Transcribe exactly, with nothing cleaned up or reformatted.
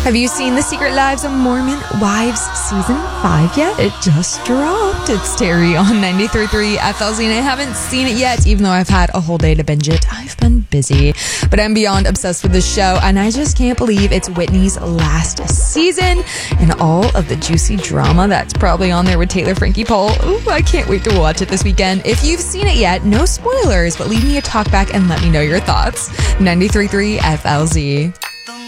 Have you seen The Secret Lives of Mormon Wives Season five yet? It just dropped. It's Terry on ninety-three point three F L Z, and I haven't seen it yet, even though I've had a whole day to binge it. I've been busy, but I'm beyond obsessed with this show, and I just can't believe it's Whitney's last season and all of the juicy drama that's probably on there with Taylor Frankie Paul. Ooh, I can't wait to watch it this weekend. If you've seen it yet, no spoilers, but leave me a talk back and let me know your thoughts. ninety-three point three F L Z.